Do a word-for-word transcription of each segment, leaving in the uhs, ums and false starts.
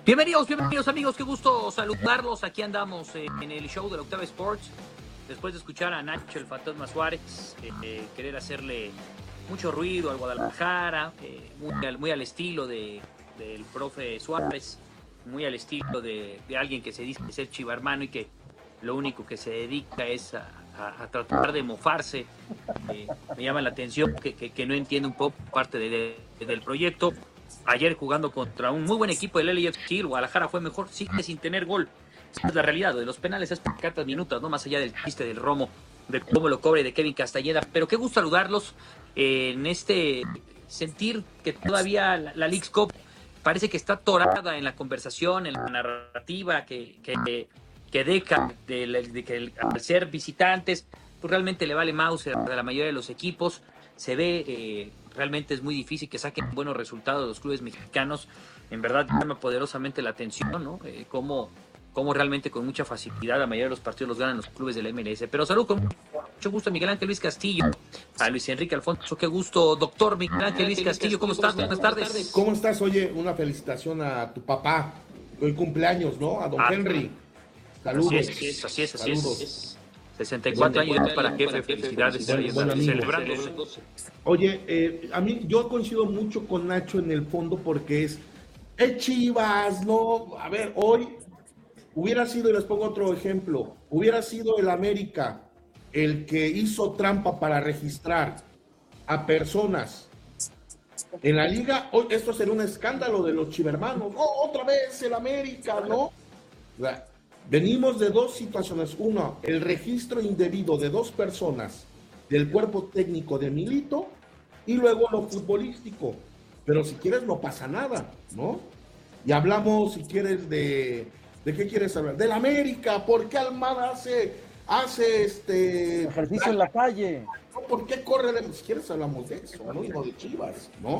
Bienvenidos, bienvenidos amigos, qué gusto saludarlos. Aquí andamos eh, en el show de la Octava Sports. Después de escuchar a Nacho, el Fantasma Suárez, eh, eh, querer hacerle mucho ruido al Guadalajara, eh, muy, al, muy al estilo de, del profe Suárez, muy al estilo de, de alguien que se dice ser chivarmano y que lo único que se dedica es a, a, a tratar de mofarse. Eh, me llama la atención que, que, que no entiende un poco parte de, de, del proyecto. Ayer jugando contra un muy buen equipo del L A F C, el Guadalajara fue mejor, sigue sin tener gol. Esa es la realidad, de los penales es por cartas minutos, no más allá del chiste del Romo, de cómo lo cobre de Kevin Castañeda. Pero qué gusto saludarlos eh, en este sentir que todavía la, la Leagues Cup parece que está atorada en la conversación, en la narrativa, que, que, que deja de, de que el, al ser visitantes, pues realmente le vale Mauser a la mayoría de los equipos. Se ve, eh, realmente es muy difícil que saquen buenos resultados los clubes mexicanos. En verdad llama poderosamente la atención, ¿no? Eh, cómo, cómo realmente con mucha facilidad la mayoría de los partidos los ganan los clubes de la M L S. Pero salud, con mucho gusto a Miguel Ángel Luis Castillo, a Luis Enrique Alfonso, qué gusto. Doctor Miguel Ángel Luis Castillo, ¿cómo estás? Buenas tardes. ¿Cómo estás? Oye, una felicitación a tu papá, hoy cumpleaños, ¿no? A don ah, Henry. Saludos. Así es, así es, así es. Así es. sesenta y cuatro años para jefe, felicidades, buen, buen celebrándose. Oye, eh, a mí yo coincido mucho con Nacho en el fondo porque es, es Chivas, ¿no? A ver, hoy hubiera sido, y les pongo otro ejemplo, hubiera sido el América el que hizo trampa para registrar a personas en la liga, hoy esto sería un escándalo de los chivermanos. ¡Oh, otra vez el América, ¿no? O sea, venimos de dos situaciones. Uno, el registro indebido de dos personas del cuerpo técnico de Milito y luego lo futbolístico. Pero si quieres no pasa nada, ¿no? Y hablamos, si quieres, de... ¿De qué quieres hablar? Del América. ¿Por qué Almada hace, hace este... ejercicio en la calle? ¿Por qué corre? De... Si quieres hablamos de eso, ¿no? Y no de Chivas, ¿no?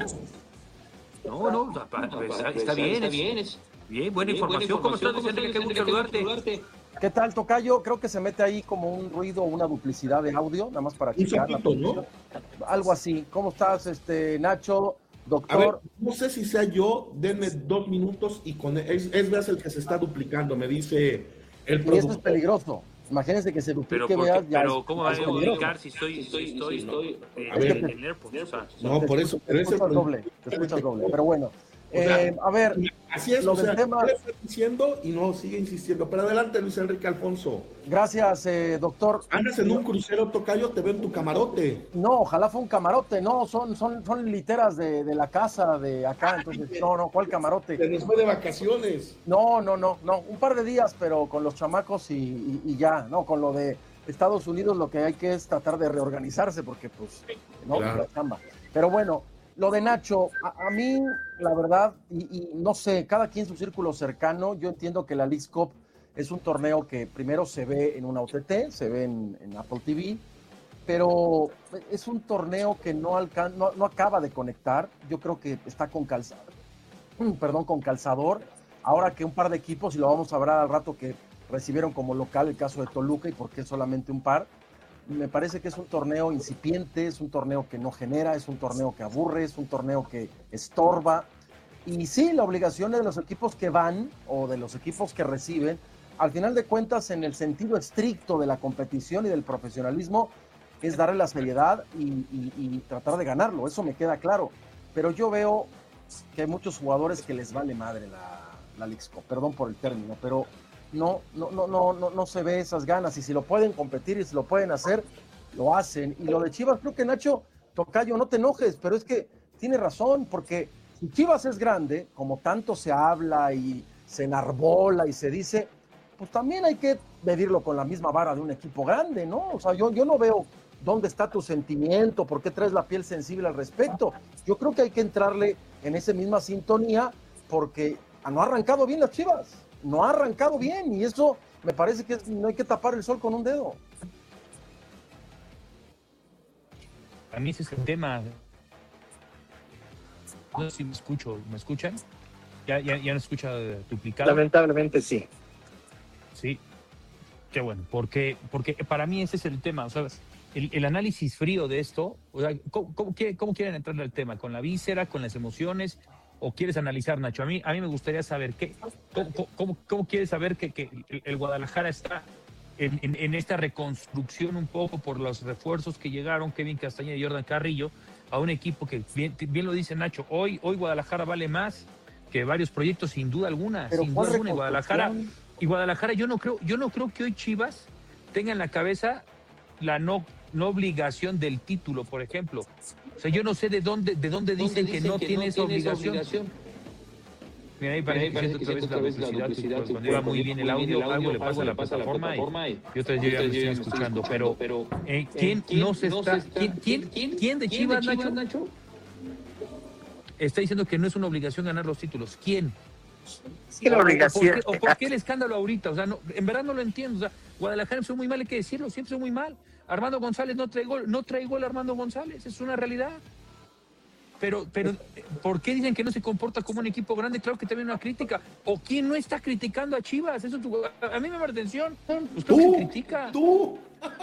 No, no, está, está bien, está bien. Es... Bien, buena bien, información. Buena información. ¿Cómo estás, Enrique? Qué gusto saludarte. ¿Qué tal, tocayo? Creo que se mete ahí como un ruido, una duplicidad de audio, nada más para checar. Un poquito, ¿no? Algo así. ¿Cómo estás, este Nacho, doctor? A ver, no sé si sea yo, denme dos minutos y con es, es veas el que se está duplicando, me dice el productor. Y eso es peligroso. Imagínense que se duplique, pero veas, ya Pero, es, ¿cómo va a duplicar si estoy, estoy, estoy, estoy, eh, a ver, en el AirPods? O sea, no, por eso. Te escuchas doble, te escuchas doble, pero bueno. O sea, eh, a ver, así es, lo o sea, tema... le está diciendo y no sigue insistiendo. Pero adelante, Luis Enrique Alfonso. Gracias, eh, doctor. Andas en un crucero, tocayo, te veo en tu camarote. No, ojalá fue un camarote, no, son, son, son literas de, de la casa de acá, entonces, no, no, ¿cuál camarote? Se nos fue de vacaciones. No, no, no, no, un par de días, pero con los chamacos y, y, y ya, no, con lo de Estados Unidos lo que hay que es tratar de reorganizarse, porque pues, no, claro. La chamba. Pero bueno, lo de Nacho, a, a mí, la verdad, y, y no sé, cada quien su círculo cercano, yo entiendo que la Leagues Cup es un torneo que primero se ve en una O T T, se ve en, en Apple T V, pero es un torneo que no, alcan no, no acaba de conectar. Yo creo que está con calzador, perdón, con calzador, ahora que un par de equipos, y lo vamos a hablar al rato, que recibieron como local el caso de Toluca y por qué solamente un par. Me parece que es un torneo incipiente, es un torneo que no genera, es un torneo que aburre, es un torneo que estorba. Y sí, la obligación de los equipos que van o de los equipos que reciben, al final de cuentas, en el sentido estricto de la competición y del profesionalismo, es darle la seriedad y, y, y tratar de ganarlo. Eso me queda claro. Pero yo veo que hay muchos jugadores que les vale madre la, la Leagues Cup. Perdón por el término, pero No, no, no, no, no, no se ve esas ganas, y si lo pueden competir y si lo pueden hacer, lo hacen. Y lo de Chivas, creo que Nacho, tocayo, no te enojes, pero es que tiene razón, porque si Chivas es grande, como tanto se habla y se enarbola y se dice, pues también hay que medirlo con la misma vara de un equipo grande, ¿no? O sea, yo, yo no veo dónde está tu sentimiento, por qué traes la piel sensible al respecto. Yo creo que hay que entrarle en esa misma sintonía, porque no ha arrancado bien las Chivas. No ha arrancado bien, y eso me parece que no hay que tapar el sol con un dedo. A mí ese es el tema. No sé si me escucho, ¿me escuchan? ¿Ya, ya, ya no escucha duplicado? Lamentablemente sí. Sí, qué bueno, porque, porque para mí ese es el tema, o sea, el, el análisis frío de esto, o sea, ¿cómo, cómo, cómo quieren entrarle al tema? ¿Con la víscera, con las emociones? o quieres analizar, Nacho? A mí, a mí me gustaría saber qué, cómo, cómo, cómo quieres saber que, que el Guadalajara está en, en, en esta reconstrucción un poco por los refuerzos que llegaron, Kevin Castañeda y Jordan Carrillo, a un equipo que, bien, bien lo dice Nacho, hoy, hoy Guadalajara vale más que varios proyectos, sin duda alguna, Pero sin duda alguna. Y Guadalajara, y Guadalajara, yo no creo, yo no creo que hoy Chivas tenga en la cabeza la no, no obligación del título, por ejemplo. O sea, yo no sé de dónde, de dónde dicen, dicen que no que tiene no esa obligación. obligación. Mira, ahí parece, ahí parece que siento otra vez la duplicidad, pues, cuando iba muy bien el audio, algo le pasa a la plataforma y, y otras yo ya me estoy escuchando. Pero, eh, ¿quién no se está, quién, quién, quién de Chivas, Nacho, está diciendo que no es una obligación ganar los títulos? ¿Quién? Sí, la obligación. ¿O por, qué, ¿O por qué el escándalo ahorita? O sea, no, en verdad no lo entiendo. O sea, Guadalajara empezó muy mal, hay que decirlo, siempre empezó muy mal. Armando González no trae gol, no trae gol Armando González, es una realidad. Pero, pero, ¿por qué dicen que no se comporta como un equipo grande? Claro que también una crítica. ¿O quién no está criticando a Chivas? Eso a mí me llama la atención. Pues tú, se critica. Tú.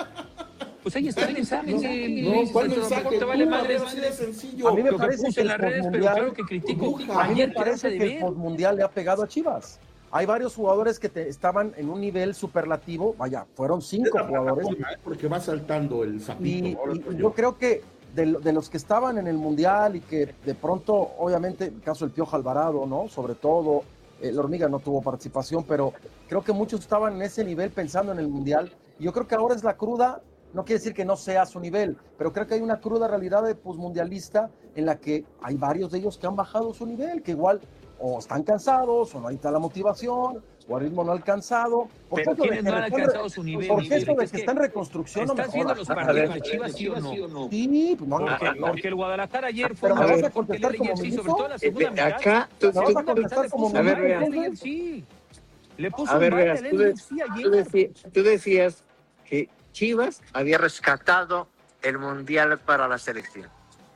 Pues ahí está el mensaje. No, no, ¿cuál mensaje? Te vale madre, así de sencillo. A mí me parece que en las redes, pero claro que critico. A mí me parece que el postmundial le ha pegado a Chivas. Hay varios jugadores que te, estaban en un nivel superlativo. Vaya, fueron cinco jugadores. Porque va saltando el sapito. Y, y yo creo que de, de los que estaban en el mundial y que de pronto, obviamente, el caso del Piojo Alvarado, ¿no? Sobre todo, eh, la Hormiga no tuvo participación, pero creo que muchos estaban en ese nivel pensando en el mundial. Y yo creo que ahora es la cruda. No quiere decir que no sea a su nivel, pero creo que hay una cruda realidad de posmundialista en la que hay varios de ellos que han bajado su nivel, que igual o están cansados, o no hay tal la motivación, o el ritmo no ha alcanzado. ¿Por pero ¿quiénes no han alcanzado su nivel? ¿Por qué esto de que está en reconstrucción? ¿Estás no viendo los partidos de Chivas, sí o no? Sí, pues no. Porque, no, porque el Guadalajara ayer fue... Pero me vas a contestar como sí, me sobre todo la segunda mitad. Acá, tú, ¿Me vas a contestar como me a ver, veas. Sí. Le puso a ver, un veas, tú, de, tú, decías, tú decías que Chivas había rescatado el mundial para la selección,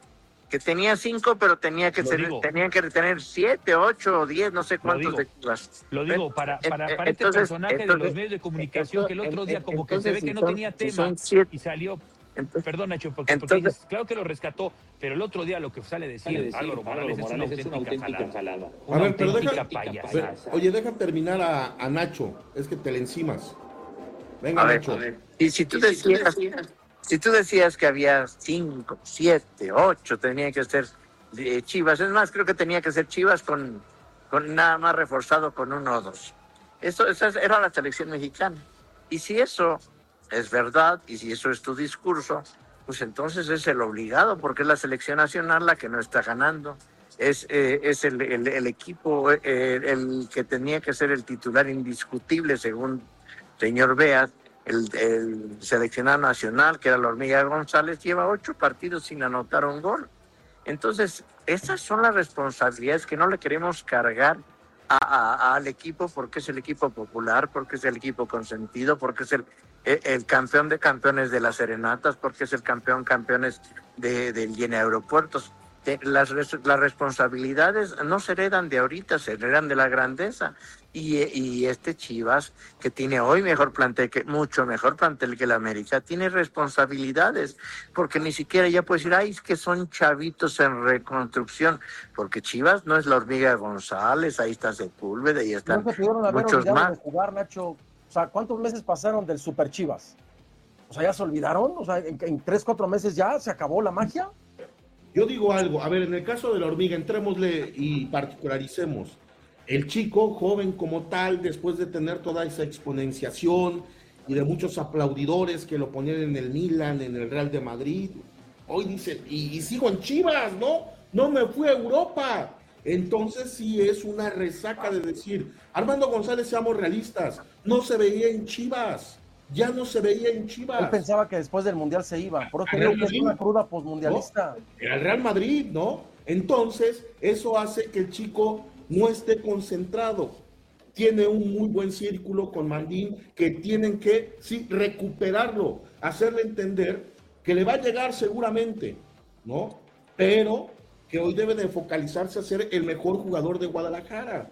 que tenía cinco, pero tenía que ser, tenían que tener siete, ocho o diez, no sé cuántos digo, de Chivas. Lo digo para, para, para entonces, este personaje entonces, de los medios de comunicación entonces, que el otro día como que se ve que no son, tenía tema siete, y salió. Entonces, perdón, Nacho, porque, entonces, porque dices, claro que lo rescató, pero el otro día lo que sale a decir, decir Álvaro Morales, Morales es una auténtica, auténtica jalada. Una a ver, pero deja, pero, oye, deja terminar a, a Nacho, es que te le encimas. Venga, a ver, Nacho. A ver. Y si tú, decías, si tú decías, si tú decías que había cinco, siete, ocho, tenía que ser de Chivas, es más, creo que tenía que ser Chivas con, con nada más reforzado con uno o dos. Eso, esa era la selección mexicana. Y si eso es verdad, y si eso es tu discurso, pues entonces es el obligado, porque es la selección nacional la que no está ganando. Es, eh, es el, el, el equipo eh, el que tenía que ser el titular indiscutible, según señor Beas. El, el seleccionado nacional, que era la Hormiga González, lleva ocho partidos sin anotar un gol. Entonces, esas son las responsabilidades que no le queremos cargar a, a, al equipo, porque es el equipo popular, porque es el equipo consentido, porque es el, el, el campeón de campeones de las serenatas, porque es el campeón campeones de, del Llena Aeropuertos. Las, las responsabilidades no se heredan de ahorita, se heredan de la grandeza. Y, y este Chivas, que tiene hoy mejor plantel, que mucho mejor plantel que el América, tiene responsabilidades, porque ni siquiera ya puede decir, ay, es que son chavitos en reconstrucción, porque Chivas no es la Hormiga González, ahí está Sepúlveda, ahí están no se pudieron haber muchos más. De jugar, Nacho. O sea, ¿cuántos meses pasaron del Super Chivas? O sea, ¿ya se olvidaron? O sea, en, en tres, cuatro meses ya se acabó la magia. Yo digo algo, a ver, en el caso de la Hormiga, entrémosle y particularicemos. El chico, joven como tal, después de tener toda esa exponenciación y de muchos aplaudidores que lo ponían en el Milan, en el Real de Madrid, hoy dice, y, y sigo en Chivas, ¿no? No me fui a Europa. Entonces sí es una resaca de decir, Armando González, seamos realistas, no se veía en Chivas. Ya no se veía en Chivas. Él pensaba que después del Mundial se iba. Por eso digo que es una cruda posmundialista. ¿No? Era el Real Madrid, ¿no? Entonces, eso hace que el chico no esté concentrado. Tiene un muy buen círculo con Mandín que tienen que, sí, recuperarlo, hacerle entender que le va a llegar seguramente, ¿no? Pero que hoy debe de focalizarse a ser el mejor jugador de Guadalajara.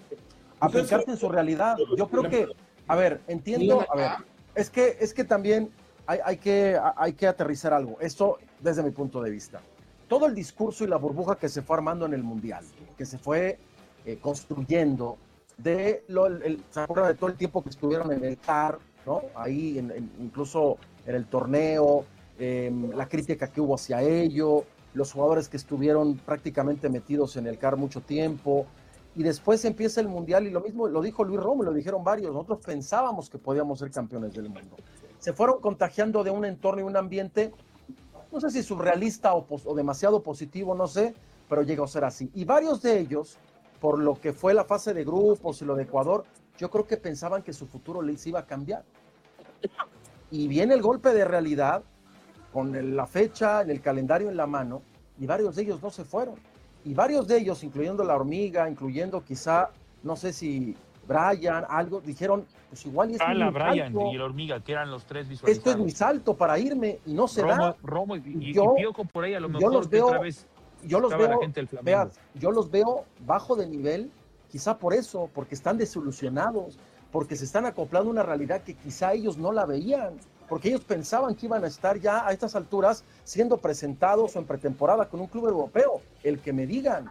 Aplicarse en su realidad. Yo creo que, a ver, entiendo, a ver, es que, es que también hay, hay, que, hay que aterrizar algo. Esto desde mi punto de vista. Todo el discurso y la burbuja que se fue armando en el Mundial, que se fue eh, construyendo, de lo, el, el, se acuerda de todo el tiempo que estuvieron en el C A R, ¿no? Ahí en, en, incluso en el torneo, eh, la crítica que hubo hacia ello, los jugadores que estuvieron prácticamente metidos en el C A R mucho tiempo, y después empieza el Mundial, y lo mismo lo dijo Luis Romo, lo dijeron varios, nosotros pensábamos que podíamos ser campeones del mundo. Se fueron contagiando de un entorno y un ambiente, no sé si surrealista o, o demasiado positivo, no sé, pero llegó a ser así. Y varios de ellos, por lo que fue la fase de grupos y lo de Ecuador, yo creo que pensaban que su futuro les iba a cambiar. Y viene el golpe de realidad, con el, la fecha, el calendario en la mano, y varios de ellos no se fueron. Y varios de ellos, incluyendo la Hormiga, incluyendo quizá, no sé si Brian, algo, dijeron, pues igual... Ah, la Brian y la Hormiga, que eran los tres visualizados. Esto es mi salto para irme, y no se Romo, da. Romo y, y, yo, y Piojo por ahí, a lo mejor yo los veo, otra vez yo los veo, la gente del Flamengo. Vean, yo los veo bajo de nivel, quizá por eso, porque están desilusionados, porque se están acoplando a una realidad que quizá ellos no la veían, porque ellos pensaban que iban a estar ya a estas alturas siendo presentados o en pretemporada con un club europeo, el que me digan.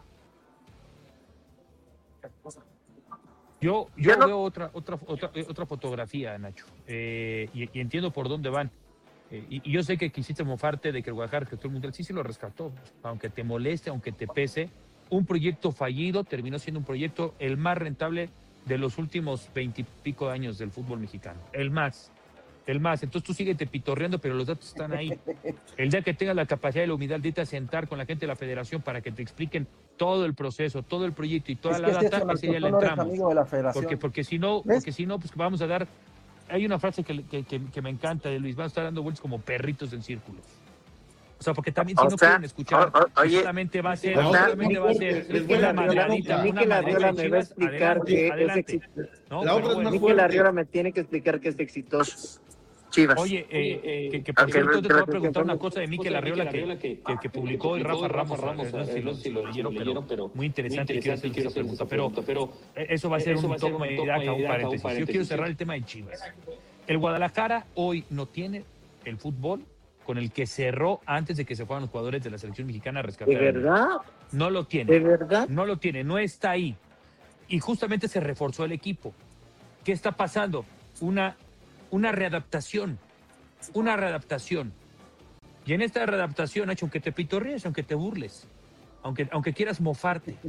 Yo, yo no... veo otra, otra, otra, otra fotografía, Nacho, eh, y, y entiendo por dónde van. Eh, y, y yo sé que quisiste mofarte de que el Guadalajara rescató el Mundial, sí, sí lo rescató, aunque te moleste, aunque te pese. Un proyecto fallido terminó siendo un proyecto el más rentable de los últimos veintipico años del fútbol mexicano. El más, el más. Entonces tú síguete pitorreando, pero los datos están ahí. El día que tengas la capacidad y la humildad de irte a sentar con la gente de la federación para que te expliquen todo el proceso, todo el proyecto y toda es la que data, es ese ya le entramos. Amigo de la federación. Porque, porque si no, ¿ves? Porque si no, pues vamos a dar... Hay una frase que, que, que, que me encanta de Luis, van a estar dando vueltas como perritos en círculos. O sea, porque también si o no sea, pueden escuchar, o, o, oye, solamente va a ser, o sea, solamente va a ser una madradita, Mikel Arriola me va a explicar que es exitoso. ¿No? La otra bueno, Mikel Arriola me tiene que explicar que es exitoso. Chivas. Oye, eh, eh, que, que por okay, cierto te voy a preguntar una cosa de Mikel Arriola que, que, que, que publicó el Rafa Ramos, Ramos no sé si lo, si lo leyeron, pero, pero muy interesante, muy interesante quiero hacer esa pregunta, pero, pero eso va a ser eso un toma de daca, un paréntesis. Yo quiero cerrar el tema de Chivas. El Guadalajara hoy no tiene el fútbol con el que cerró antes de que se fueran los jugadores de la selección mexicana a rescatar. ¿De verdad? No lo tiene. ¿De verdad? No lo tiene, no está ahí. Y justamente se reforzó el equipo. ¿Qué está pasando? Una, una readaptación. Una readaptación. Y en esta readaptación, Nacho, aunque te pitorrees, aunque te burles, aunque, aunque quieras mofarte,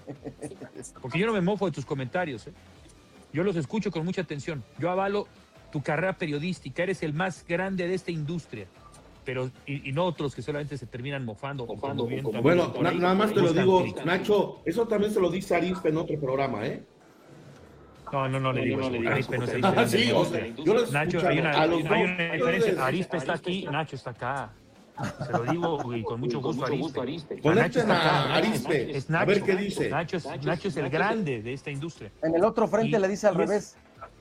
porque yo no me mofo de tus comentarios, ¿eh? Yo los escucho con mucha atención. Yo avalo tu carrera periodística, eres el más grande de esta industria. Pero, y, y no otros que solamente se terminan mofando. mofando bien, bueno, na, nada más te lo digo, Nacho, eso también se lo dice Arispe en otro programa, ¿eh? No, no, no le digo eso. Arispe no se dice. Ah, sí, o sea, yo lo Nacho, hay una, hay una diferencia. Arispe está aquí, Nacho está acá. Se lo digo y con mucho gusto, Arispe. Conecten a Arispe, es Nacho, a ver qué dice. Nacho es, Nacho es el grande de esta industria. En el otro frente y, le dice al revés.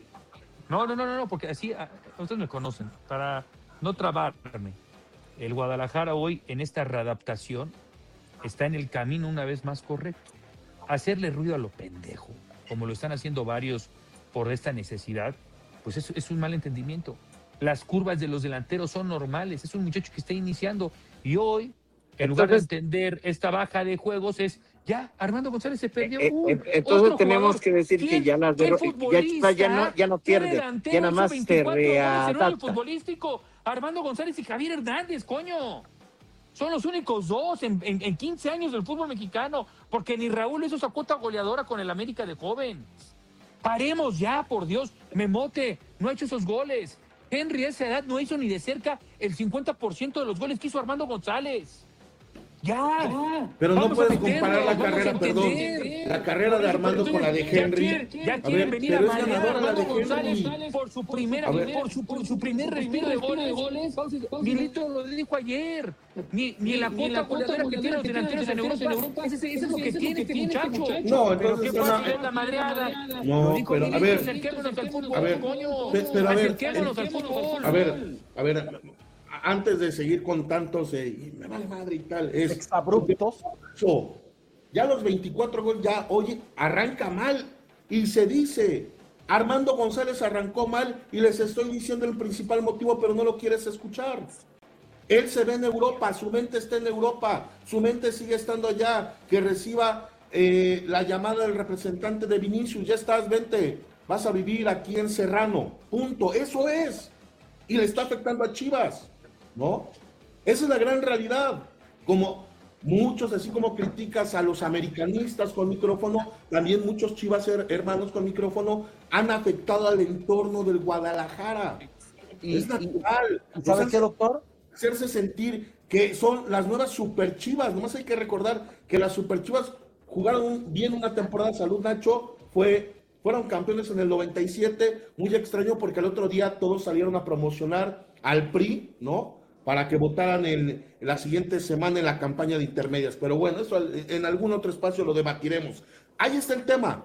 No, no, no, no, porque así, ustedes me conocen, para no trabarme. El Guadalajara hoy, en esta readaptación, está en el camino una vez más correcto. Hacerle ruido a lo pendejo, como lo están haciendo varios por esta necesidad, pues es, es un mal entendimiento. Las curvas de los delanteros son normales, es un muchacho que está iniciando, y hoy, en lugar Entonces, de entender esta baja de juegos, es ya, Armando González se perdió. Eh, uh, eh, entonces tenemos jugador. que decir que ya las de, ya, ya no, ya no pierde, ya nada más se readapta. Futbolístico, Armando González y Javier Hernández, coño. Son los únicos dos en, en, en quince años del fútbol mexicano, porque ni Raúl hizo esa cuota goleadora con el América de joven. Paremos ya, por Dios. Memote no ha hecho esos goles. Henry a esa edad no hizo ni de cerca el cincuenta por ciento de los goles que hizo Armando González. Ya. Pero no puedes comparar la carrera, perdón, la carrera de Armando con la de Henry. Ya quieren, ya quieren venir a manejar a Armando González por su primera, por su, por su primer respiro de goles. Milito lo dijo ayer. Ni, ni la cuota goleadora que tienen los delanteros en Europa. Eso es lo que tiene este muchacho. No, entonces ¿qué pasa? Es la madreada. No, pero a ver, a ver, pero a ver, a ver, a ver. Antes de seguir con tantos, eh, me vale madre y tal, es exabruptos. Ya los veinticuatro goles, ya, oye, arranca mal. Y se dice, Armando González arrancó mal y les estoy diciendo el principal motivo, pero no lo quieres escuchar. Él se ve en Europa, su mente está en Europa, su mente sigue estando allá, que reciba eh, la llamada del representante de Vinicius, ya estás, vente, vas a vivir aquí en Serrano, punto, eso es, y le está afectando a Chivas, ¿no? Esa es la gran realidad, como muchos, así como criticas a los americanistas con micrófono, también muchos Chivas hermanos con micrófono han afectado al entorno del Guadalajara. Y, es natural. ¿Y ¿Sabe qué, doctor? Hacerse sentir que son las nuevas super Chivas. Nomás hay que recordar que las super Chivas jugaron bien una temporada de salud, Nacho, fue, fueron campeones en el noventa y siete, muy extraño porque el otro día todos salieron a promocionar al P R I, ¿no? Para que votaran en la siguiente semana en la campaña de intermedias. Pero bueno, eso en algún otro espacio lo debatiremos. Ahí está el tema.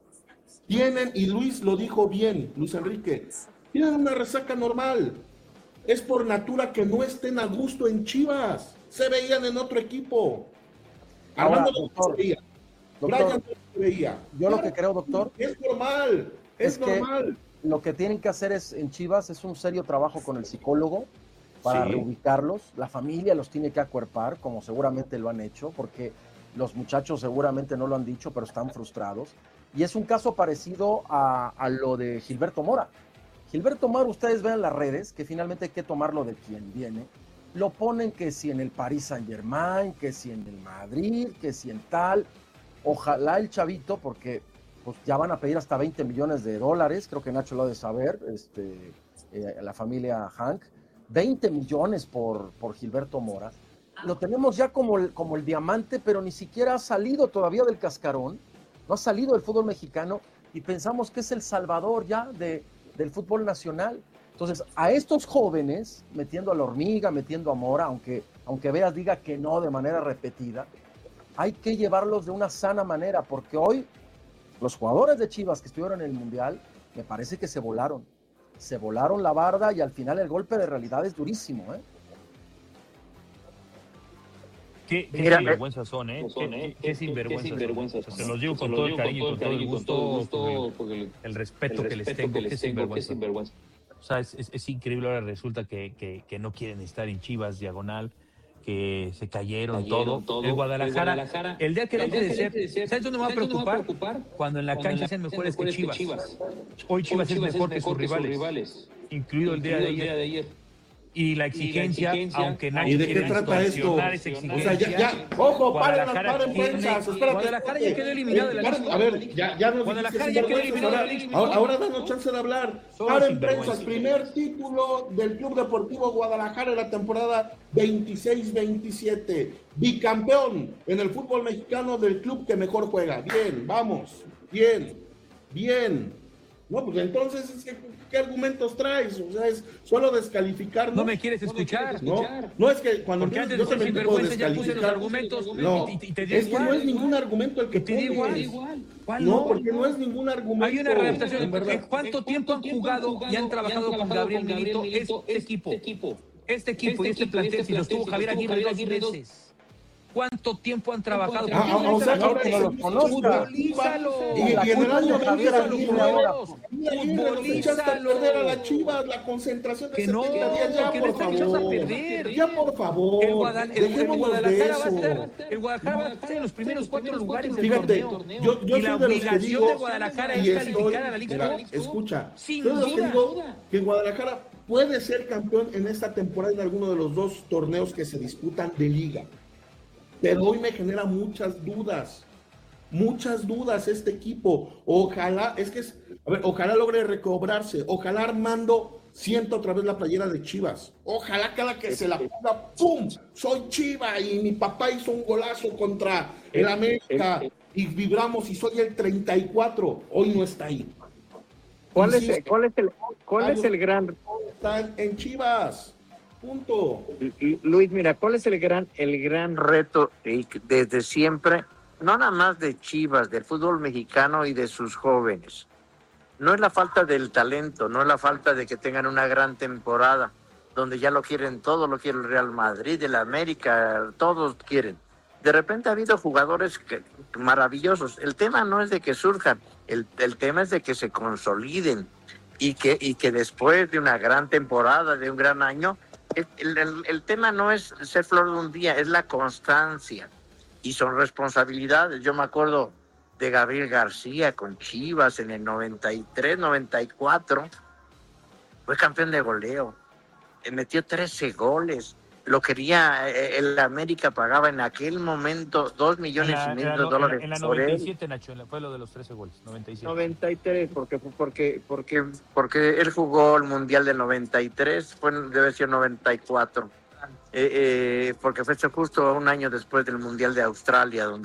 Tienen, y Luis lo dijo bien, Luis Enrique, tienen una resaca normal. Es por natura que no estén a gusto en Chivas. Se veían en otro equipo. Ahora, Armando doctor, se veía. Doctor, Brian se veía. Yo claro, lo que creo, doctor, es normal. Es, es normal. Lo que tienen que hacer es en Chivas es un serio trabajo con el psicólogo para sí. reubicarlos. La familia los tiene que acuerpar, como seguramente lo han hecho, porque los muchachos seguramente no lo han dicho, pero están frustrados. Y es un caso parecido a, a lo de Gilberto Mora. Gilberto Mora, ustedes vean las redes, que finalmente hay que tomarlo de quien viene. Lo ponen que si en el Paris Saint-Germain, que si en el Madrid, que si en tal. Ojalá el chavito, porque pues, ya van a pedir hasta veinte millones de dólares, creo que Nacho lo ha de saber, este, eh, la familia Hank, veinte millones por, por Gilberto Mora. Lo tenemos ya como el, como el diamante, pero ni siquiera ha salido todavía del cascarón, no ha salido del fútbol mexicano, y pensamos que es el salvador ya de, del fútbol nacional. Entonces, a estos jóvenes, metiendo a la hormiga, metiendo a Mora, aunque, aunque Veas diga que no de manera repetida, hay que llevarlos de una sana manera, porque hoy los jugadores de Chivas que estuvieron en el Mundial, me parece que se volaron. Se volaron la barda y al final el golpe de realidad es durísimo, ¿eh? Qué, qué Mira, sinvergüenzas son, ¿eh? Qué, qué, qué sinvergüenzas. sinvergüenza son. Se los digo con todo el cariño, con todo el gusto, con el, el respeto que les tengo. Qué sinvergüenza. O sea, es, es, es increíble. Ahora resulta que, que, que no quieren estar en Chivas diagonal, que se cayeron, cayeron todo. todo. El, Guadalajara, el Guadalajara, el día que deje de ser, de ser, ¿sabes dónde me va a preocupar? preocupar? Cuando en la Cuando cancha sean mejores que Chivas. que Chivas. Hoy Chivas, Hoy Chivas es mejor que sus rivales, rivales incluido el día de ayer. Día de ayer. Y la exigencia, y la exigencia aunque Nacho ¿Y de qué trata esto? O sea, ya, ya, ojo, paren, paren prensas, espérate. Guadalajara ya quedó eliminado de la lista. A ver, ya, ya nos Guadalajara ya quedó eliminado de la lista. Ahora, ahora danos chance de hablar. Paren prensas, primer título del Club Deportivo Guadalajara en la temporada veintiséis veintisiete. Bicampeón en el fútbol mexicano del club que mejor juega. Bien, vamos, bien, bien. No, pues entonces, ¿qué, qué argumentos traes? O sea, es solo descalificar. No me quieres escuchar. No, no es que cuando Porque antes de ser sinvergüenza ya puse los argumentos. No, y, y te es igual, que no es ningún argumento el que te digo pones. igual. ¿Cuál no? No, porque no es ningún argumento. Hay una readaptación. ¿Cuánto tiempo han jugado y han trabajado con Gabriel Milito este equipo? Este equipo y este plantel, si los tuvo Javier Aguirre dos veces. ¿Cuánto tiempo han trabajado? Ah, ah, o sea, ahora que los conozca. Y, y en el año Javier Aguirre ahora. Futbolízalo. Perder a las Chivas, la concentración de que no, ya, que por no favor. A perder. Ya, por favor. El, Guadal, el, el Guadalajara va a estar, el Guadalajara va a estar en los primeros cuatro lugares del Fíjate, torneo. Yo, yo y la obligación de Guadalajara es calificar a la Liga. Escucha, sin yo duda. digo que Guadalajara puede ser campeón en esta temporada en alguno de los dos torneos que se disputan de Liga. Pero hoy me genera muchas dudas, muchas dudas este equipo. Ojalá, es que es, a ver, ojalá logre recobrarse, ojalá Armando sienta otra vez la playera de Chivas. Ojalá cada que se la ponga, ¡pum! Soy Chiva y mi papá hizo un golazo contra el América y vibramos y soy el treinta y cuatro. Hoy no está ahí. ¿Cuál es el, cuál es el, cuál es el gran? Están en Chivas. Punto. Luis, mira, ¿cuál es el gran, el gran reto desde siempre? No nada más de Chivas, del fútbol mexicano y de sus jóvenes. No es la falta del talento, no es la falta de que tengan una gran temporada, donde ya lo quieren todo, lo quiere el Real Madrid, el América, todos quieren. De repente ha habido jugadores que, maravillosos. El tema no es de que surjan, el, el tema es de que se consoliden y que, y que después de una gran temporada, de un gran año, El, el, el tema no es ser flor de un día, es la constancia. y son responsabilidades. Yo me acuerdo de Gabriel García con Chivas en el noventa y tres, noventa y cuatro, fue campeón de goleo, metió trece goles, lo quería, el América pagaba en aquel momento dos millones la, y medio la, de dólares. En la, en la noventa y siete, Nacho, fue lo de los trece goles, noventa y siete. noventa y tres, porque, porque, porque, porque él jugó el Mundial del noventa y tres, fue, debe ser noventa y cuatro, eh, eh, porque fue justo un año después del Mundial de Australia, donde